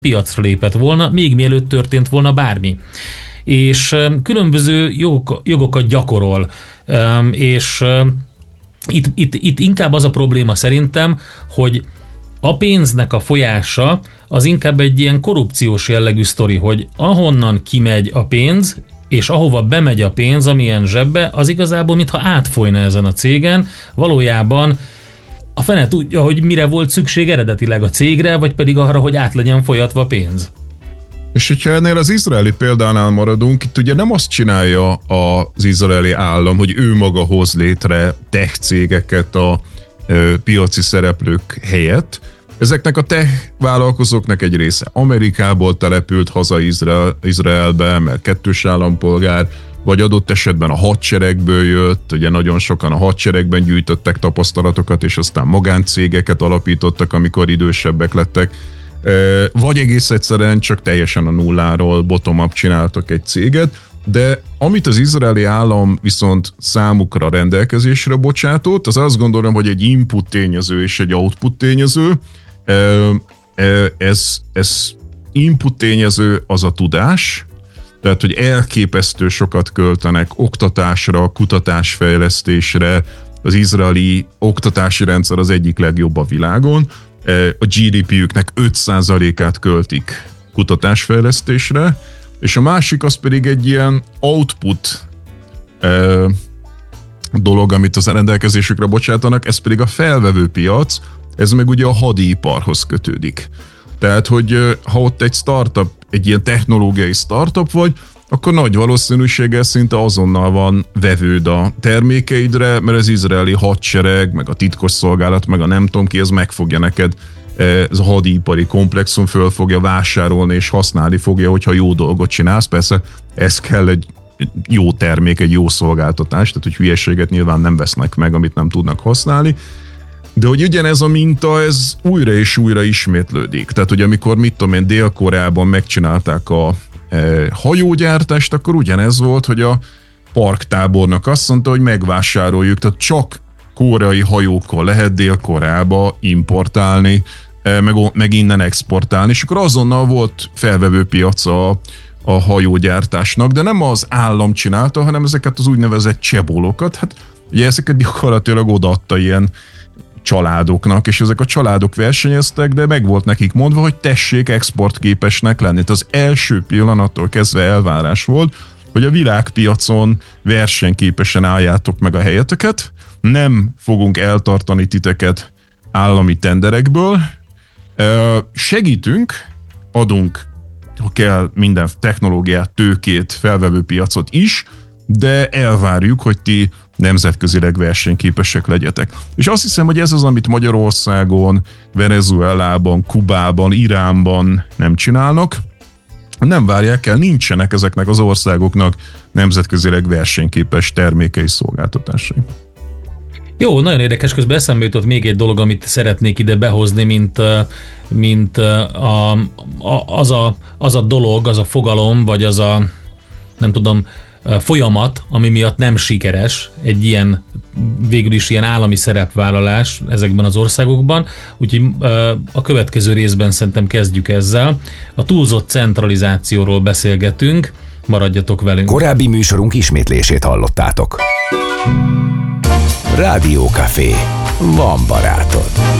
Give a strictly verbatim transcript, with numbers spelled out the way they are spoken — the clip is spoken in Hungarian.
piacra lépett volna, még mielőtt történt volna bármi. És különböző jogok, jogokat gyakorol, és itt, itt, itt inkább az a probléma szerintem, hogy a pénznek a folyása az inkább egy ilyen korrupciós jellegű sztori, hogy ahonnan kimegy a pénz, és ahova bemegy a pénz, amilyen zsebbe, az igazából mintha átfolyna ezen a cégen, valójában a fene tudja, hogy mire volt szükség eredetileg a cégre, vagy pedig arra, hogy át legyen folyatva pénz. És hogyha ennél az izraeli példánál maradunk, itt ugye nem azt csinálja az izraeli állam, hogy ő maga hoz létre tech cégeket a ö, piaci szereplők helyett. Ezeknek a tech vállalkozóknak egy része Amerikából települt haza Izrael, Izraelbe, mert kettős állampolgár, vagy adott esetben a hadseregből jött, ugye nagyon sokan a hadseregben gyűjtöttek tapasztalatokat, és aztán magáncégeket alapítottak, amikor idősebbek lettek, vagy egész egyszerűen csak teljesen a nulláról bottom-up csináltak egy céget, de amit az izraeli állam viszont számukra rendelkezésre bocsátott, az azt gondolom, hogy egy input tényező és egy output tényező. Ez, ez input tényező az a tudás, tehát, hogy elképesztő sokat költenek oktatásra, kutatásfejlesztésre, az izraeli oktatási rendszer az egyik legjobb a világon, a gé dé pé-jüknek öt százalékát költik kutatásfejlesztésre, és a másik az pedig egy ilyen output eh, dolog, amit az rendelkezésükre bocsátanak, ez pedig a felvevő piac, ez meg ugye a hadiiparhoz kötődik. Tehát, hogy ha ott egy startup, egy ilyen technológiai startup vagy, akkor nagy valószínűséggel szinte azonnal van vevőd a termékeidre, mert az izraeli hadsereg, meg a titkosszolgálat, meg a nem tudom ki, ez meg fogja neked, ez a hadipari komplexum föl fogja vásárolni és használni fogja, hogyha jó dolgot csinálsz. Persze ez kell egy jó termék, egy jó szolgáltatás, tehát hogy hülyeséget nyilván nem vesznek meg, amit nem tudnak használni. De hogy ugyanez a minta, ez újra és újra ismétlődik. Tehát, hogy amikor, mit tudom én, Dél-Koreában megcsinálták a e, hajógyártást, akkor ugyanez volt, hogy a parktábornak azt mondta, hogy megvásároljuk, tehát csak koreai hajókkal lehet Dél-Koreába importálni, e, meg, meg innen exportálni, és akkor azonnal volt felvevő piaca a, a hajógyártásnak, de nem az állam csinálta, hanem ezeket az úgynevezett csebolokat, hát ugye ezeket gyakorlatilag odaadta ilyen családoknak, és ezek a családok versenyeztek, de meg volt nekik mondva, hogy tessék exportképesnek lenni. Tehát az első pillanattól kezdve elvárás volt, hogy a világpiacon versenyképesen álljátok meg a helyeteket, nem fogunk eltartani titeket állami tenderekből, segítünk, adunk, ha kell, minden technológiát, tőkét, felvevő piacot is, de elvárjuk, hogy ti nemzetközileg versenyképesek legyetek. És azt hiszem, hogy ez az, amit Magyarországon, Venezuelában, Kubában, Iránban nem csinálnak. Nem várják el, nincsenek ezeknek az országoknak nemzetközileg versenyképes termékei, szolgáltatásai. Jó, nagyon érdekes, közben eszembe jutott még egy dolog, amit szeretnék ide behozni, mint, mint a, a, az, a, az a dolog, az a fogalom, vagy az a, nem tudom, folyamat, ami miatt nem sikeres egy ilyen, végül is ilyen állami szerepvállalás ezekben az országokban, úgyhogy a következő részben szerintem kezdjük ezzel. A túlzott centralizációról beszélgetünk, maradjatok velünk. Korábbi műsorunk ismétlését hallottátok. Rádió Café. Van barátod.